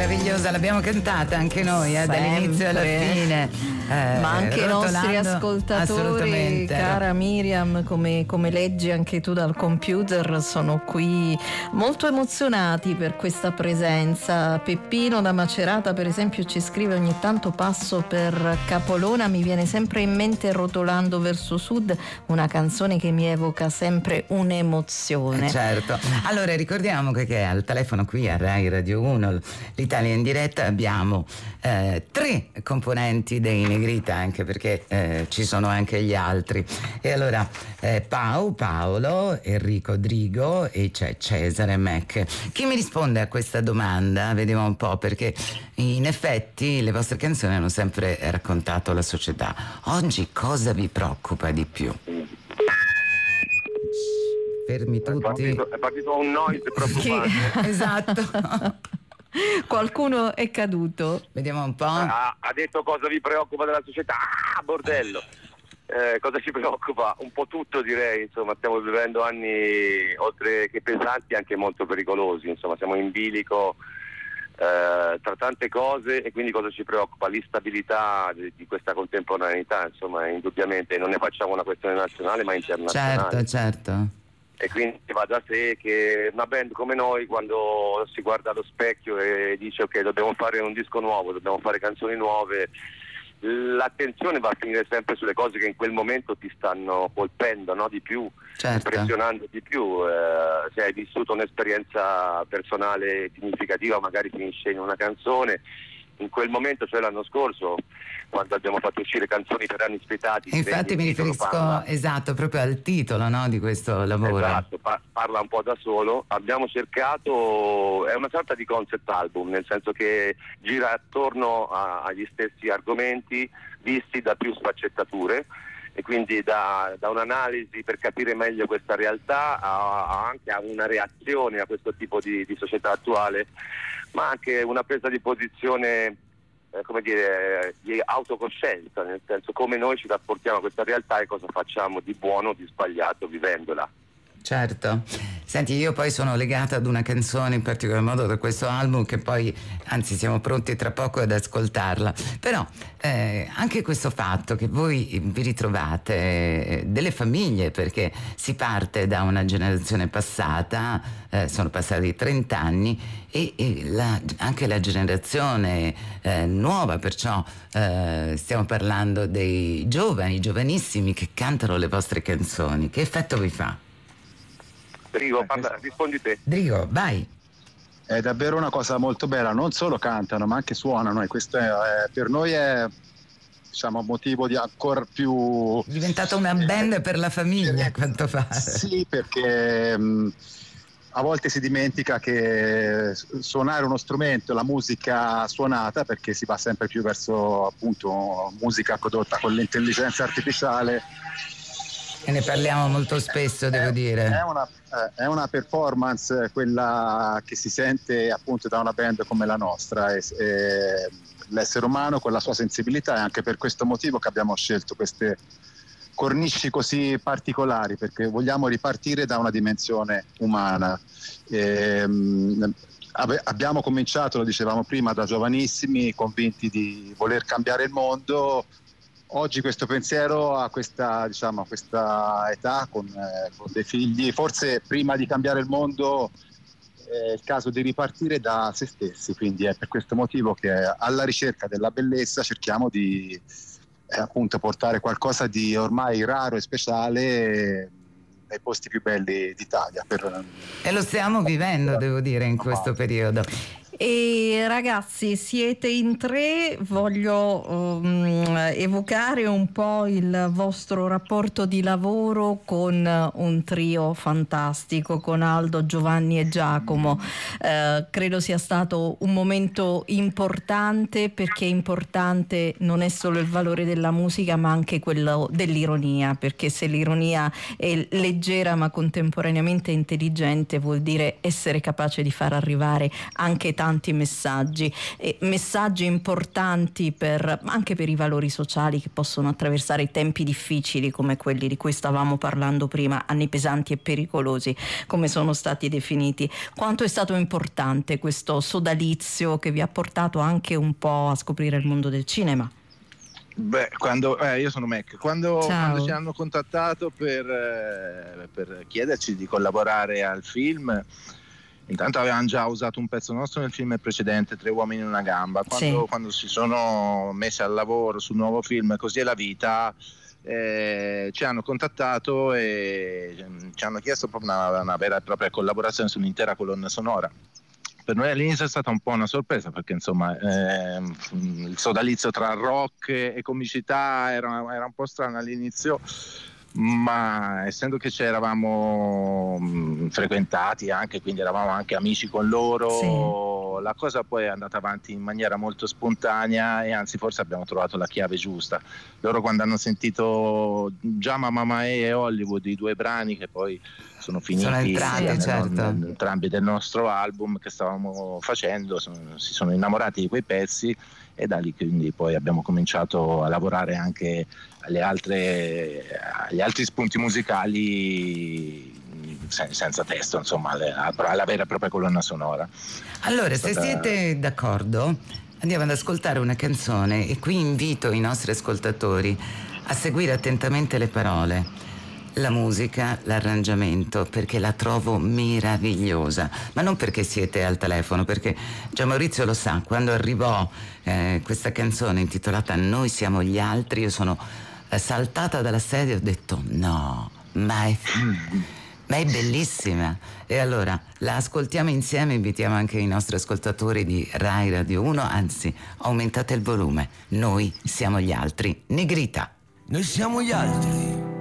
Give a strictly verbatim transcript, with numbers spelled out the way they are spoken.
meravigliosa, l'abbiamo cantata anche noi eh, dall'inizio alla fine, eh, ma anche i nostri ascoltatori, cara Miriam, come, come leggi anche tu dal computer, sono qui molto emozionati per questa presenza. Peppino da Macerata per esempio ci scrive: ogni tanto passo per Capolona, mi viene sempre in mente Rotolando verso sud, una canzone che mi evoca sempre un'emozione. Eh certo, allora ricordiamo che, che al telefono qui a Rai Radio uno, l'Italia in diretta, abbiamo eh, tre componenti dei Negrita, anche perché eh, ci sono anche gli altri. E allora eh, Pau, Paolo, Enrico Drigo e c'è Cesare Mac. Chi mi risponde a questa domanda? Vediamo un po', perché in effetti le vostre canzoni hanno sempre raccontato la società. Oggi cosa vi preoccupa di più? Fermi tutti. È partito, è partito un noise preoccupante. Esatto. Qualcuno è caduto. Vediamo un po'. Ha, ha detto cosa vi preoccupa della società. Ah, bordello. Eh, cosa ci preoccupa? Un po' tutto, direi. Insomma, stiamo vivendo anni oltre che pesanti, anche molto pericolosi. Insomma, siamo in bilico eh, tra tante cose, e quindi cosa ci preoccupa? L'instabilità di, di questa contemporaneità, insomma, indubbiamente non ne facciamo una questione nazionale ma internazionale. Certo, certo. E quindi va da sé che una band come noi, quando si guarda allo specchio e dice ok, dobbiamo fare un disco nuovo, dobbiamo fare canzoni nuove, l'attenzione va a finire sempre sulle cose che in quel momento ti stanno colpendo, no? Di più, certo. impressionando di più. Eh, se hai vissuto un'esperienza personale significativa, magari finisce in una canzone. In quel momento, cioè l'anno scorso, quando abbiamo fatto uscire Canzoni per anni spietati, infatti mi riferisco parla, esatto proprio al titolo, no, di questo lavoro. Esatto, pa- parla un po' da solo. Abbiamo cercato, è una sorta di concept album, nel senso che gira attorno a, agli stessi argomenti visti da più sfaccettature, e quindi da, da un'analisi per capire meglio questa realtà a, a anche a una reazione a questo tipo di, di società attuale, ma anche una presa di posizione, eh, come dire, di autocoscienza, nel senso come noi ci rapportiamo a questa realtà e cosa facciamo di buono o di sbagliato vivendola. Certo. Senti, io poi sono legata ad una canzone in particolar modo da questo album, che poi, anzi siamo pronti tra poco ad ascoltarla, però eh, anche questo fatto che voi vi ritrovate eh, delle famiglie, perché si parte da una generazione passata, eh, sono passati trenta anni, e, e la, anche la generazione eh, nuova, perciò eh, stiamo parlando dei giovani, giovanissimi che cantano le vostre canzoni. Che effetto vi fa? Drigo, parla, rispondi te. Drigo, vai. È davvero una cosa molto bella, non solo cantano ma anche suonano, e questo è, è, per noi è, diciamo, motivo di ancora più... È diventata una band per la famiglia, a quanto pare. Sì, perché mh, a volte si dimentica che suonare uno strumento, la musica suonata, perché si va sempre più verso appunto musica prodotta con l'intelligenza artificiale. E ne parliamo molto spesso, devo è, dire. È una, è una performance quella che si sente appunto da una band come la nostra, e, e l'essere umano con la sua sensibilità, è anche per questo motivo che abbiamo scelto queste cornici così particolari, perché vogliamo ripartire da una dimensione umana. E, mh, abbiamo cominciato, lo dicevamo prima, da giovanissimi, convinti di voler cambiare il mondo. Oggi questo pensiero a questa, diciamo, a questa età, con, eh, con dei figli, forse prima di cambiare il mondo è il caso di ripartire da se stessi, quindi è per questo motivo che alla ricerca della bellezza cerchiamo di eh, appunto portare qualcosa di ormai raro e speciale nei posti più belli d'Italia. Per... E lo stiamo vivendo, devo dire, in questo periodo. E ragazzi, siete in tre, voglio um, evocare un po' il vostro rapporto di lavoro con un trio fantastico, con Aldo, Giovanni e Giacomo. Uh, credo sia stato un momento importante, perché importante non è solo il valore della musica ma anche quello dell'ironia, perché se l'ironia è leggera ma contemporaneamente intelligente vuol dire essere capace di far arrivare anche tanto tanti messaggi, e messaggi importanti per, anche per i valori sociali che possono attraversare i tempi difficili come quelli di cui stavamo parlando prima, anni pesanti e pericolosi come sono stati definiti. Quanto è stato importante questo sodalizio che vi ha portato anche un po' a scoprire il mondo del cinema? Beh, quando eh, io sono Mac, quando, quando ci hanno contattato per, eh, per chiederci di collaborare al film, intanto avevano già usato un pezzo nostro nel film precedente, Tre uomini in una gamba. Quando, sì. quando si sono messi al lavoro sul nuovo film Così è la vita, eh, ci hanno contattato e ci hanno chiesto proprio una, una vera e propria collaborazione su un'intera colonna sonora. Per noi all'inizio è stata un po' una sorpresa, perché insomma eh, il sodalizio tra rock e comicità era, era un po' strano all'inizio, ma essendo che ci eravamo mh, frequentati anche, quindi eravamo anche amici con loro, sì. La cosa poi è andata avanti in maniera molto spontanea, e anzi forse abbiamo trovato la chiave giusta. Loro, quando hanno sentito già Mamma Mae e Hollywood, i due brani che poi sono finiti sono entrati, nel, certo. nel, entrambi del nostro album che stavamo facendo, sono, si sono innamorati di quei pezzi, e da lì quindi poi abbiamo cominciato a lavorare anche alle altre, agli altri spunti musicali senza testo, insomma, alla vera e propria colonna sonora. Allora, stata... se siete d'accordo, andiamo ad ascoltare una canzone, e qui invito i nostri ascoltatori a seguire attentamente le parole, la musica, l'arrangiamento, perché la trovo meravigliosa, ma non perché siete al telefono, perché Gian Maurizio lo sa, quando arrivò eh, questa canzone intitolata Noi siamo gli altri, io sono eh, saltata dalla sedia e ho detto no, ma è, ma è bellissima. E allora la ascoltiamo insieme, invitiamo anche i nostri ascoltatori di Rai Radio uno, anzi aumentate il volume. Noi siamo gli altri, Negrita. Noi siamo gli altri,